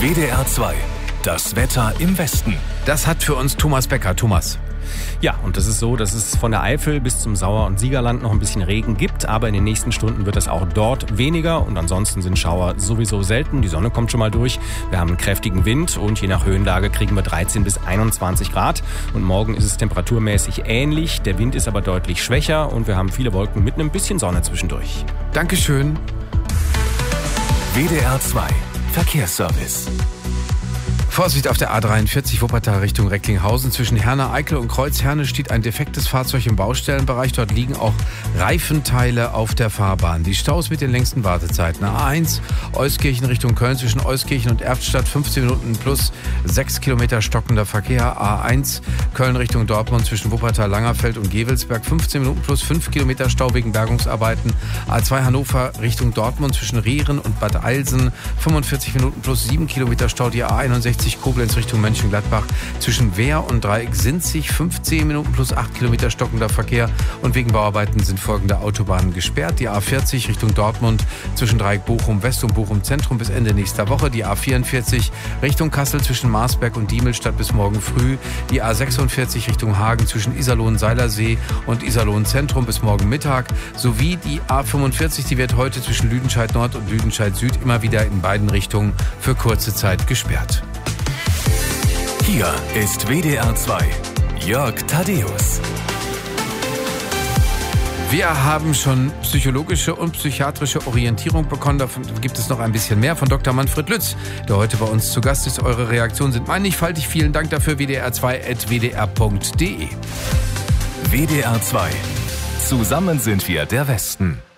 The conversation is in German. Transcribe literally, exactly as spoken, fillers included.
W D R zwei. Das Wetter im Westen. Das hat für uns Thomas Becker. Thomas. Ja, und das ist so, dass es von der Eifel bis zum Sauer- und Siegerland noch ein bisschen Regen gibt, aber in den nächsten Stunden wird es auch dort weniger und ansonsten sind Schauer sowieso selten. Die Sonne kommt schon mal durch. Wir haben einen kräftigen Wind und je nach Höhenlage kriegen wir dreizehn bis einundzwanzig Grad. Und morgen ist es temperaturmäßig ähnlich. Der Wind ist aber deutlich schwächer und wir haben viele Wolken mit einem bisschen Sonne zwischendurch. Dankeschön. W D R zwei. Verkehrsservice. Vorsicht auf der A dreiundvierzig Wuppertal Richtung Recklinghausen. Zwischen Herne-Eickel und Kreuzherne steht ein defektes Fahrzeug im Baustellenbereich. Dort liegen auch Reifenteile auf der Fahrbahn. Die Staus mit den längsten Wartezeiten. A eins Euskirchen Richtung Köln zwischen Euskirchen und Erftstadt fünfzehn Minuten plus sechs Kilometer stockender Verkehr. A eins Köln Richtung Dortmund zwischen Wuppertal-Langerfeld und Gewelsberg fünfzehn Minuten plus fünf Kilometer Stau wegen Bergungsarbeiten. A zwei Hannover Richtung Dortmund zwischen Rehren und Bad Eilsen fünfundvierzig Minuten plus sieben Kilometer Stau. Die A einundsechzig Koblenz Richtung Mönchengladbach zwischen Wehr und Dreieck-Sinzig fünfzehn Minuten plus acht Kilometer stockender Verkehr und wegen Bauarbeiten sind folgende Autobahnen gesperrt. Die A vierzig Richtung Dortmund zwischen Dreieck-Bochum-West und Bochum-Zentrum bis Ende nächster Woche. Die A vierundvierzig Richtung Kassel zwischen Marsberg und Diemelstadt bis morgen früh. Die A sechsundvierzig Richtung Hagen zwischen Iserlohn-Seilersee und Iserlohn-Zentrum bis morgen Mittag. Sowie die A fünfundvierzig, die wird heute zwischen Lüdenscheid Nord und Lüdenscheid Süd immer wieder in beiden Richtungen für kurze Zeit gesperrt. Hier ist W D R zwei. Jörg Thaddeus. Wir haben schon psychologische und psychiatrische Orientierung bekommen. Davon gibt es noch ein bisschen mehr von Doktor Manfred Lütz, der heute bei uns zu Gast ist. Eure Reaktionen sind mannigfaltig. Vielen Dank dafür. W D R zwei at w d r punkt d e. W D R zwei. Zusammen sind wir der Westen.